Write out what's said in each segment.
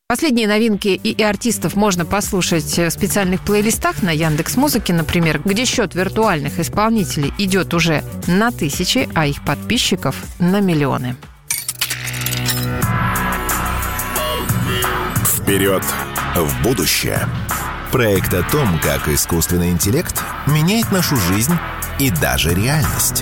Последние новинки и артистов можно послушать в специальных плейлистах на Яндекс.Музыке, например, где счет виртуальных исполнителей идет уже на тысячи, а их подписчиков на миллионы. Вперед в будущее. Проект о том, как искусственный интеллект меняет нашу жизнь и даже реальность.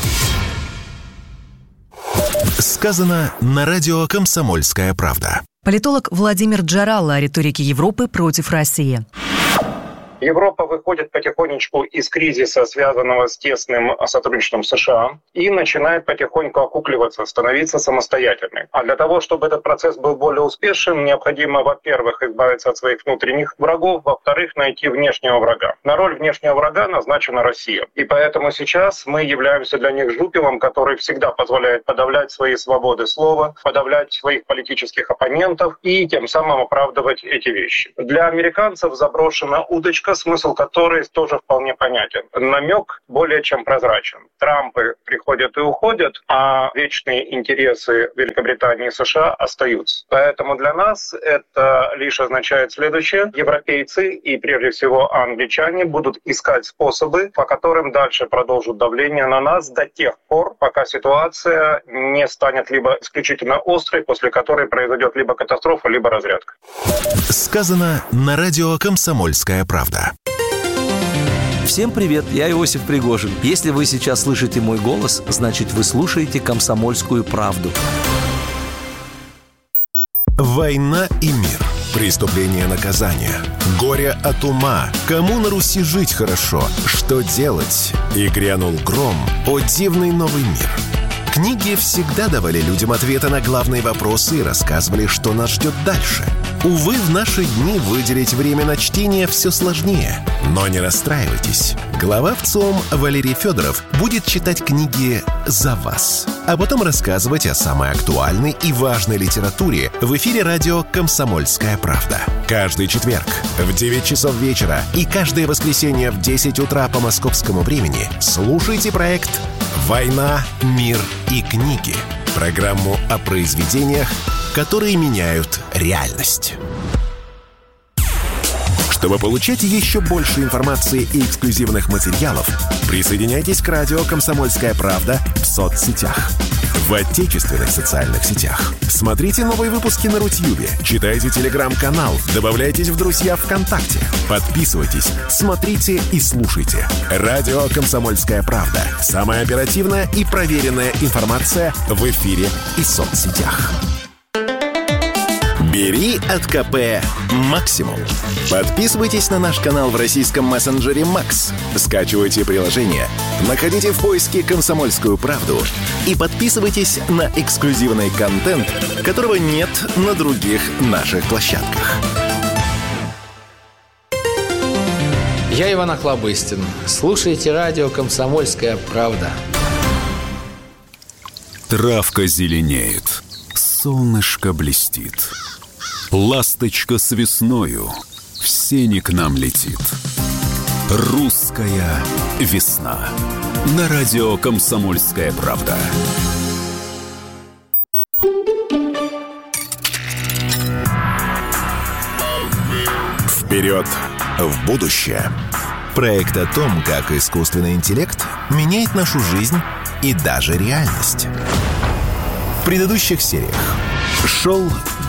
Сказано на радио «Комсомольская правда». Политолог Владимир Джаралло о риторике Европы против России. Европа выходит потихонечку из кризиса, связанного с тесным сотрудничеством США, и начинает потихоньку окукливаться, становиться самостоятельной. А для того, чтобы этот процесс был более успешным, необходимо, во-первых, избавиться от своих внутренних врагов, во-вторых, найти внешнего врага. На роль внешнего врага назначена Россия. И поэтому сейчас мы являемся для них жупелом, который всегда позволяет подавлять свои свободы слова, подавлять своих политических оппонентов и тем самым оправдывать эти вещи. Для американцев заброшена удочка, смысл которой тоже вполне понятен. Намек более чем прозрачен. Трампы приходят и уходят, а вечные интересы Великобритании и США остаются. Поэтому для нас это лишь означает следующее. Европейцы и прежде всего англичане будут искать способы, по которым дальше продолжат давление на нас до тех пор, пока ситуация не станет либо исключительно острой, после которой произойдет либо катастрофа, либо разрядка. Сказано на радио «Комсомольская правда». Всем привет, я Иосиф Пригожин. Если вы сейчас слышите мой голос, значит, вы слушаете «Комсомольскую правду». Война и мир. Преступление, наказание. Горе от ума. Кому на Руси жить хорошо? Что делать? И грянул гром. О, дивный новый мир. Книги всегда давали людям ответы на главные вопросы и рассказывали, что нас ждет дальше. Увы, в наши дни выделить время на чтение все сложнее. Но не расстраивайтесь. Глава ВЦИОМ Валерий Федоров будет читать книги за вас, а потом рассказывать о самой актуальной и важной литературе в эфире радио «Комсомольская правда». Каждый четверг в 9 часов вечера и каждое воскресенье в 10 утра по московскому времени слушайте проект «Война, мир и книги». Программу о произведениях, которые меняют реальность. Чтобы получать еще больше информации и эксклюзивных материалов, присоединяйтесь к радио «Комсомольская правда» в соцсетях. В отечественных социальных сетях. Смотрите новые выпуски на Рутьюбе, читайте телеграм-канал, добавляйтесь в друзья ВКонтакте, подписывайтесь, смотрите и слушайте. Радио «Комсомольская правда». Самая оперативная и проверенная информация в эфире и соцсетях. Бери от КП максимум. Подписывайтесь на наш канал в российском мессенджере Макс. Скачивайте приложение, находите в поиске «Комсомольскую правду» и подписывайтесь на эксклюзивный контент, которого нет на других наших площадках. Я Иван Охлобыстин. Слушайте радио «Комсомольская правда». Травка зеленеет, солнышко блестит. Ласточка с весною в сени к нам летит. Русская весна. На радио «Комсомольская правда». Вперед в будущее. Проект о том, как искусственный интеллект меняет нашу жизнь и даже реальность. В предыдущих сериях шел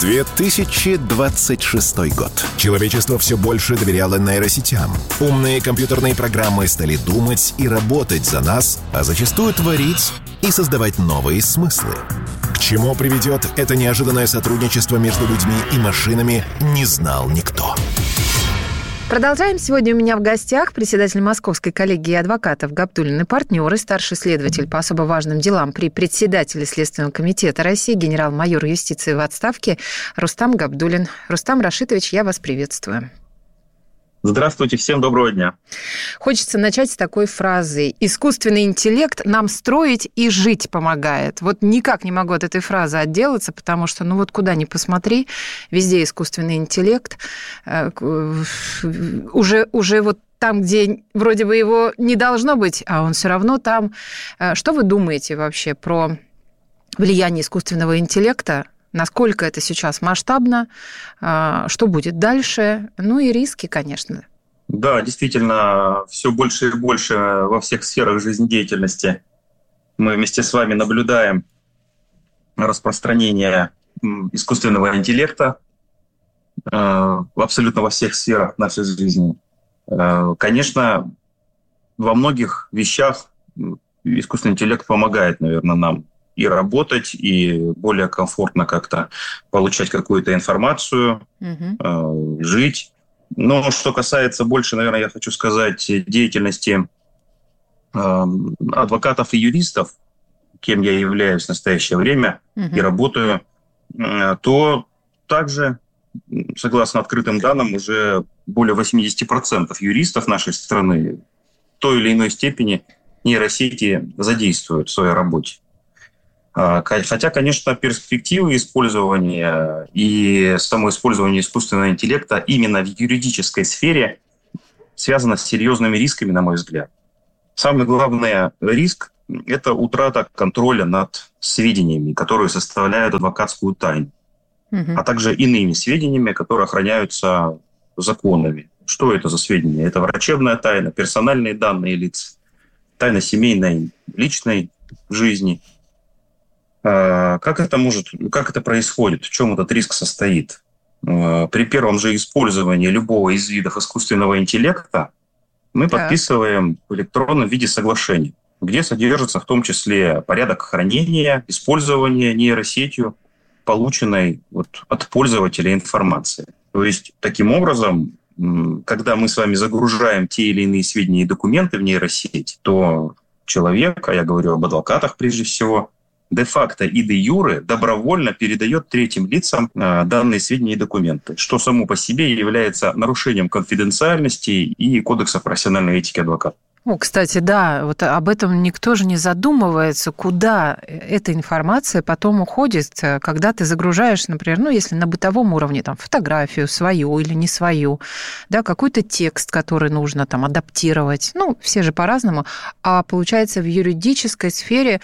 2026 год. Человечество все больше доверяло нейросетям. Умные компьютерные программы стали думать и работать за нас, а зачастую творить и создавать новые смыслы. К чему приведет это неожиданное сотрудничество между людьми и машинами, не знал никто. Продолжаем. Сегодня у меня в гостях председатель Московской коллегии адвокатов Габдуллин и партнеры, старший следователь по особо важным делам при председателе Следственного комитета России, генерал-майор юстиции в отставке Рустам Габдуллин. Рустам Рашитович, я вас приветствую. Здравствуйте, всем доброго дня. Хочется начать с такой фразы. Искусственный интеллект нам строить и жить помогает. Вот никак не могу от этой фразы отделаться, потому что, ну вот куда ни посмотри, везде искусственный интеллект. Уже вот там, где вроде бы его не должно быть, а он все равно там. Что вы думаете вообще про влияние искусственного интеллекта Насколько это сейчас масштабно, что будет дальше, ну и риски, конечно. Да, действительно, все больше и больше во всех сферах жизнедеятельности мы вместе с вами наблюдаем распространение искусственного интеллекта абсолютно во всех сферах нашей жизни. Конечно, во многих вещах искусственный интеллект помогает, наверное, нам и работать, и более комфортно как-то получать какую-то информацию, жить. Но что касается больше, наверное, я хочу сказать, деятельности адвокатов и юристов, кем я являюсь в настоящее время и работаю, то также, согласно открытым данным, уже более 80% юристов нашей страны в той или иной степени нейросети задействуют в своей работе. Хотя, конечно, перспективы использования и само использование искусственного интеллекта именно в юридической сфере связано с серьезными рисками, на мой взгляд. Самый главный риск – это утрата контроля над сведениями, которые составляют адвокатскую тайну, а также иными сведениями, которые охраняются законами. Что это за сведения? Это врачебная тайна, персональные данные лиц, тайна семейной, личной жизни. Как это происходит? В чем этот риск состоит? При первом же использовании любого из видов искусственного интеллекта мы подписываем в электронном виде соглашение, где содержится в том числе порядок хранения, использования нейросетью полученной от пользователя информации. То есть, таким образом, когда мы с вами загружаем те или иные сведения и документы в нейросеть, то человек, а я говорю об адвокатах прежде всего, де-факто и де-юре добровольно передает третьим лицам данные сведения и документы, что само по себе является нарушением конфиденциальности и Кодекса профессиональной этики адвоката. Кстати, да, вот об этом никто же не задумывается, куда эта информация потом уходит, когда ты загружаешь, например, если на бытовом уровне, фотографию свою или не свою, да, какой-то текст, который нужно адаптировать, все же по-разному, а получается в юридической сфере,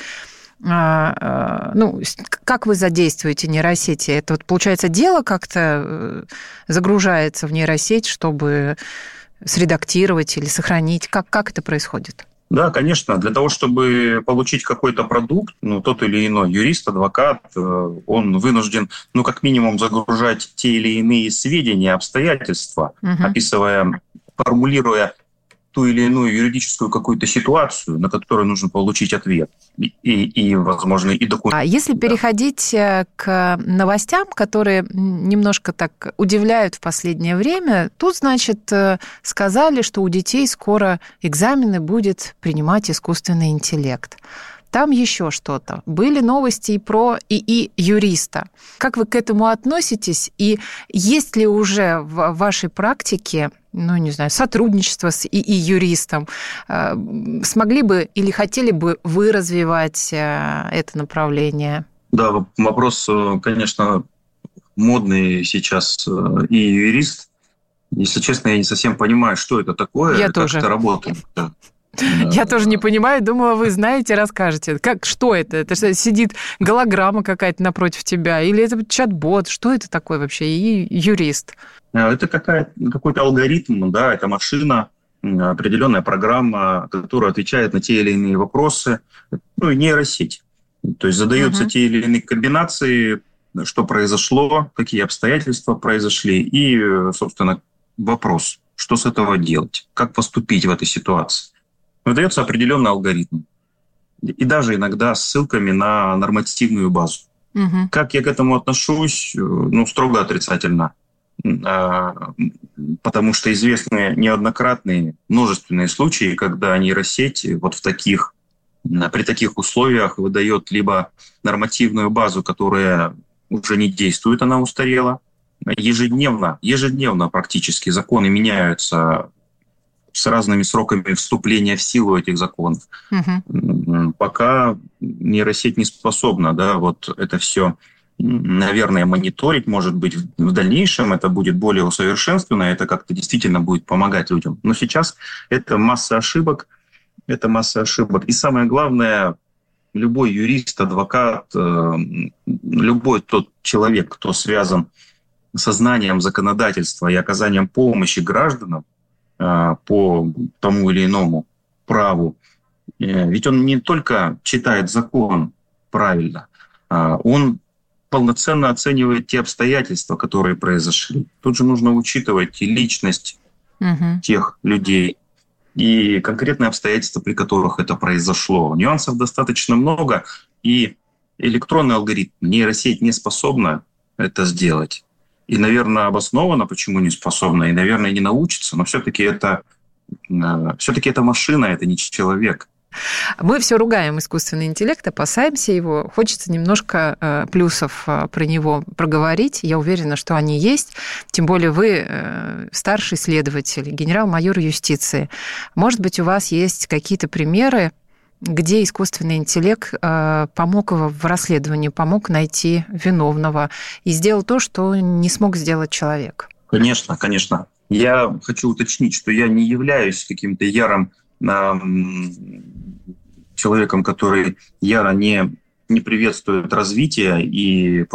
как вы задействуете нейросети? Это получается дело как-то загружается в нейросеть, чтобы средактировать или сохранить? Как это происходит? Да, конечно. Для того, чтобы получить какой-то продукт, тот или иной юрист, адвокат, он вынужден, как минимум, загружать те или иные сведения, обстоятельства, описывая, формулируя ту или иную юридическую какую-то ситуацию, на которую нужно получить ответ и возможно, и документы. А если переходить к новостям, которые немножко так удивляют в последнее время, тут, значит, сказали, что у детей скоро экзамены будет принимать искусственный интеллект. Там еще что-то. Были новости и про ИИ-юриста. Как вы к этому относитесь? И есть ли уже в вашей практике, сотрудничество с ИИ-юристом? Смогли бы или хотели бы вы развивать это направление? Да, вопрос, конечно, модный сейчас ИИ-юрист. Если честно, я не совсем понимаю, что это такое, как это работает. Я тоже не понимаю, думала, вы знаете, расскажете. Что это? Это что, сидит голограмма какая-то напротив тебя? Или это чат-бот? Что это такое вообще? И юрист? Это какой-то алгоритм, да, это машина, определенная программа, которая отвечает на те или иные вопросы, и нейросеть. То есть задаются те или иные комбинации, что произошло, какие обстоятельства произошли, и, собственно, вопрос, что с этого делать, как поступить в этой ситуации. Выдается определенный алгоритм. И даже иногда с ссылками на нормативную базу. Как я к этому отношусь? Строго отрицательно. Потому что известны неоднократные множественные случаи, когда нейросеть при таких условиях выдает либо нормативную базу, которая уже не действует, она устарела. Ежедневно практически законы меняются с разными сроками вступления в силу этих законов. Пока нейросеть не способна, это все, наверное, мониторить, может быть, в дальнейшем это будет более усовершенствовано, это как-то действительно будет помогать людям. Но сейчас это масса ошибок. И самое главное, любой юрист, адвокат, любой тот человек, кто связан со знанием законодательства и оказанием помощи гражданам по тому или иному праву, ведь он не только читает закон правильно, он полноценно оценивает те обстоятельства, которые произошли. Тут же нужно учитывать и личность тех людей, и конкретные обстоятельства, при которых это произошло. Нюансов достаточно много, и электронный алгоритм, нейросеть не способна это сделать. И, наверное, обоснованно, почему не способна, и, наверное, не научится, но все-таки это машина, это не человек. Мы все ругаем искусственный интеллект, опасаемся его. Хочется немножко плюсов про него проговорить. Я уверена, что они есть. Тем более вы старший следователь, генерал-майор юстиции. Может быть, у вас есть какие-то примеры, где искусственный интеллект помог в расследовании, помог найти виновного и сделал то, что не смог сделать человек? Конечно, конечно. Я хочу уточнить, что я не являюсь каким-то ярым человеком, который яро не приветствует развитие и